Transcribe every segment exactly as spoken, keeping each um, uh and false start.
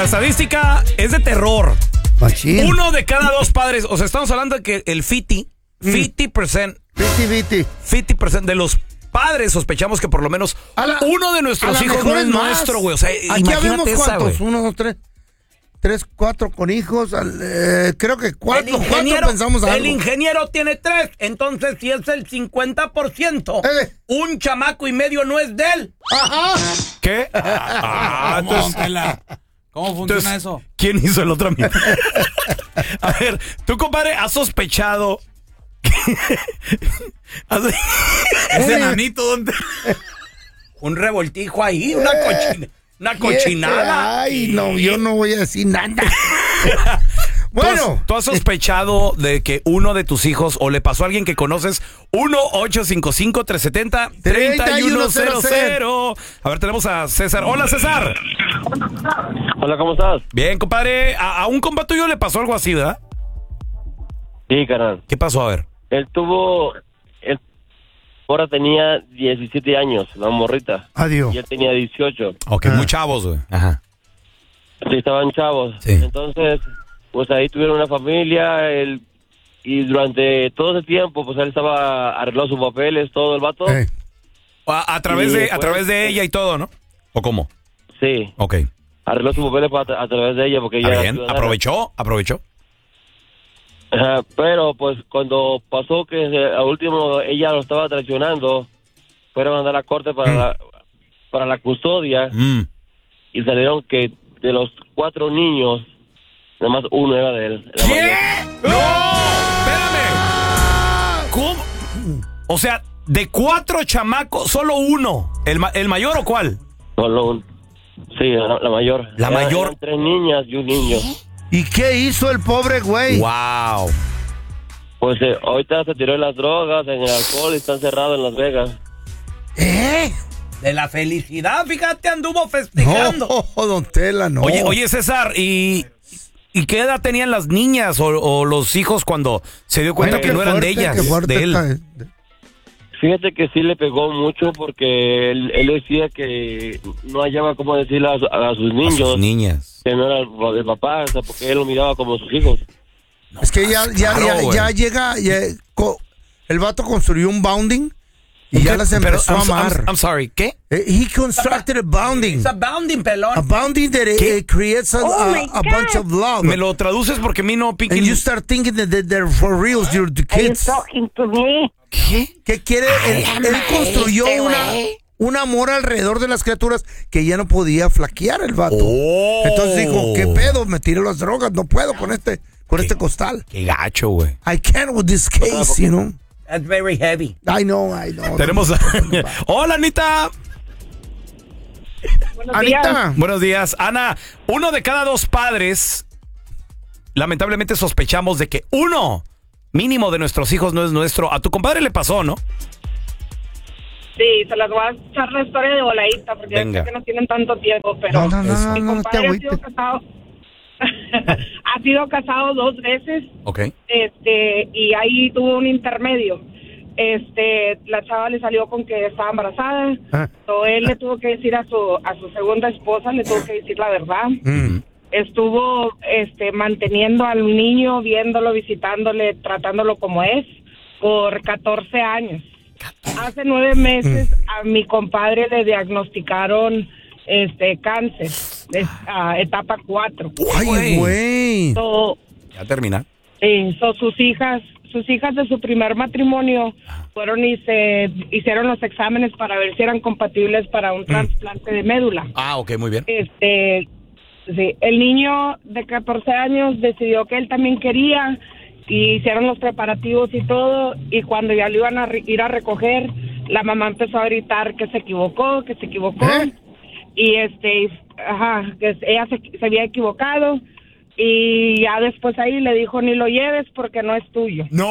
estadística es de terror. Machín. Uno de cada dos padres, o sea, estamos hablando de que el cincuenta, cincuenta por ciento, cincuenta por ciento de los padres sospechamos que por lo menos la, uno de nuestros hijos no es nuestro, güey. O sea, aquí imagínate esa, cuántos, güey. Uno, dos, tres. Tres, cuatro con hijos, eh, creo que cuatro, cuatro pensamos algo. El ingeniero tiene tres, entonces si es el cincuenta por ciento, eh. un chamaco y medio no es de él. Ajá. ¿Qué? Ah, ¿Cómo, entonces, ¿Cómo funciona entonces, eso? ¿Quién hizo el otro amigo? A ver, tú, compadre, has sospechado... Ese enanito, ¿dónde? Un revoltijo ahí, una cochina. Una cochinada. Ay, no, yo no voy a decir nada. Bueno. ¿Tú has, ¿Tú has sospechado de que uno de tus hijos o le pasó a alguien que conoces? uno ocho cinco cinco, tres siete cero, tres uno cero cero. A ver, tenemos a César. Hola, César. Hola, ¿cómo estás? Bien, compadre. A, a un compa tuyo le pasó algo así, ¿verdad? Sí, carnal. ¿Qué pasó? A ver. Él tuvo... Él ahora tenía diecisiete años, la morrita. Adiós. Y él tenía dieciocho. Ok, Ah. muy chavos, güey. Ajá. Sí, estaban chavos. Sí. Entonces, pues ahí tuvieron una familia, él, y durante todo ese tiempo, pues él estaba arreglando sus papeles, todo el vato. Eh. A, a través Y de después, a través de eh, ella y todo, ¿no? ¿O cómo? Sí, Ok. arregló sus papeles para- a través de ella porque ella Está era bien. ciudadana. Aprovechó, aprovechó. Ajá, pero pues cuando pasó que se- a último ella lo estaba traicionando, fueron a mandar a la corte para, Mm. la, para la custodia Mm. y salieron que de los cuatro niños, nada más uno era de él. la mayor. ¡No! ¡Espérame! ¿Cómo? O sea, de cuatro chamacos, solo uno. ¿El, ma- el mayor o cuál? Solo un- Sí, la, la mayor. La Eran- mayor. eran tres niñas y un niño. ¿Y qué hizo el pobre güey? ¡Wow! Pues eh, ahorita se tiró en las drogas, en el alcohol y está encerrado en Las Vegas. ¿Eh? De la felicidad, fíjate, anduvo festejando. No, don Tela, no. Oye, oye, César, ¿y, ¿y qué edad tenían las niñas o, o los hijos cuando se dio cuenta Bueno, que qué no eran de fuerte, ellas, qué fuerte de él? está. Fíjate que sí le pegó mucho porque él, él decía que no hallaba cómo decirle a, su- a sus A niños sus niñas. que no era el, el papá, o sea, porque él lo miraba como sus hijos. Es que ya, ya, claro, ya, güey. ya llega, ya- co- el vato construyó un bounding y ya ¿Qué? las Pero, empezó I'm, a so- amar. I'm- I'm sorry, ¿qué? Eh, He constructed a bounding. It's a bounding, pelón. A bounding that it, ¿Qué? it creates a, Oh a- my a God. bunch of love. ¿Me lo traduces? Porque a mí no pique. And you start thinking that they- they're for reals, you're the Are you kids. talking to me? ¿Qué? ¿Qué quiere? Él, él construyó una, un amor alrededor de las criaturas que ya no podía flaquear el vato. Oh. Entonces dijo, ¿qué pedo? Me tiré las drogas, no puedo con este, con este costal. Qué gacho, güey. I can't with this case, you know. That's very heavy. I know, I know. Tenemos a... Hola, Anita. Buenos días. Anita. Buenos días. Ana, uno de cada dos padres, lamentablemente sospechamos de que uno mínimo de nuestros hijos no es nuestro. A tu compadre le pasó, ¿no? Sí, se las voy a echar la historia de voladita porque Venga. yo sé que no tienen tanto tiempo, pero No, no, no, mi no, no, no te compadre ha sido agüites. casado, ha sido casado dos veces, Ok. este, y ahí tuvo un intermedio. Este, la chava le salió con que estaba embarazada, Ah. so él le tuvo que decir a su a su segunda esposa, le tuvo que decir la verdad. Mm. Estuvo este manteniendo al niño, viéndolo, visitándole, tratándolo como es por catorce años. Hace nueve meses a mi compadre le diagnosticaron este cáncer, es, ah, etapa cuatro. Ay, güey. So, Ya termina. sí, so sus hijas, sus hijas de su primer matrimonio fueron y se hicieron los exámenes para ver si eran compatibles para un trasplante de médula. Ah, ok, muy bien. Este, sí, el niño de catorce años decidió que él también quería y hicieron los preparativos y todo, y cuando ya lo iban a re- ir a recoger, la mamá empezó a gritar que se equivocó, que se equivocó, ¿Eh? y este, ajá, que ella se, se había equivocado, y ya después ahí le dijo, ni lo lleves porque no es tuyo. ¡No!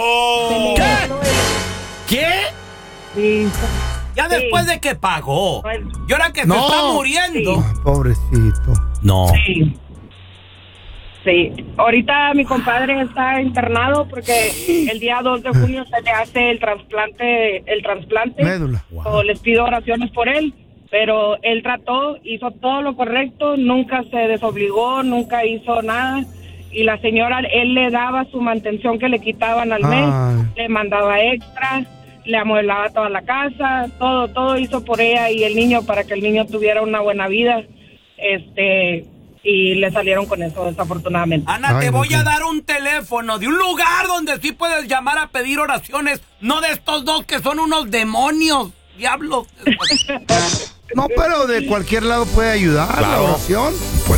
¿Qué? Sí, Ya Sí. después de que pagó. Bueno. Y ahora que No. se está muriendo. Ah, pobrecito. No. sí. Sí, ahorita mi compadre está internado porque el día dos de junio se le hace el trasplante, el trasplante. Médula. O les pido oraciones por él, pero él trató, hizo todo lo correcto, nunca se desobligó, nunca hizo nada. Y la señora, él le daba su mantención que le quitaban al mes, Ay. le mandaba extra, le amueblaba toda la casa, todo, todo hizo por ella y el niño para que el niño tuviera una buena vida, este, y le salieron con eso desafortunadamente. Ana, Ay, te no voy sé. a dar un teléfono de un lugar donde sí puedes llamar a pedir oraciones, no de estos dos que son unos demonios, diablos. No, pero de cualquier lado puede ayudar la Claro. oración.